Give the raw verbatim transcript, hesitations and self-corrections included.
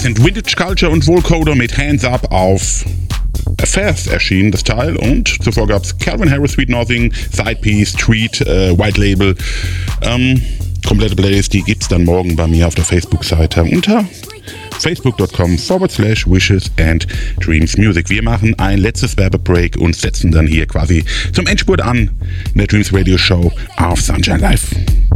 sind Vintage Culture und Vocoder mit Hands Up auf Affairs erschienen, das Teil. Und zuvor gab es Calvin Harris, Sweet Nothing, Sidepiece, Street, äh, White Label. Ähm, komplette Playlist, die gibt's dann morgen bei mir auf der Facebook-Seite unter facebook.com forward slash wishes and dreams music. Wir machen ein letztes Werbebreak und setzen dann hier quasi zum Endspurt an in der Dreams Radio Show auf Sunshine Live.